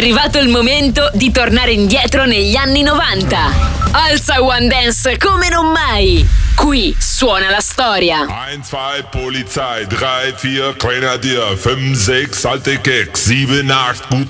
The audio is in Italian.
arrivato il momento di tornare indietro negli anni 90. Alza One Dance come non mai. Qui suona la storia. 1, 2, Polizei, 3, 4, Grenadier, 5, 6, alte Keks, 7, 8, gute